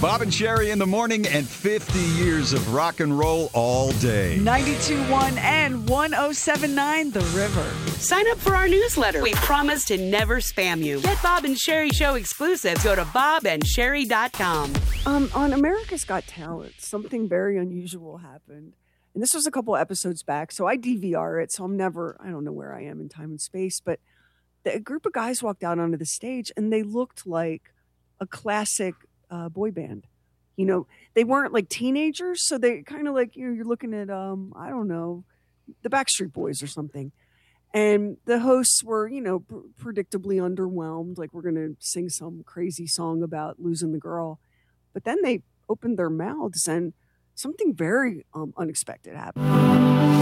Bob and Sherry in the morning and 50 years of rock and roll all day. 92.1 and 107.9 The River. Sign up for our newsletter. We promise to never spam you. Get Bob and Sherry Show exclusives. Go to bobandsherry.com. On America's Got Talent, something very unusual happened. And this was a couple episodes back, so I DVR it, so I don't know where I am in time and space, but a group of guys walked out onto the stage, and they looked like a classic boy band. You know, they weren't like teenagers, so they kind of like, you're looking at, I don't know, the Backstreet Boys or something. And the hosts were, predictably underwhelmed, like we're going to sing some crazy song about losing the girl. But then they opened their mouths and something very unexpected happened.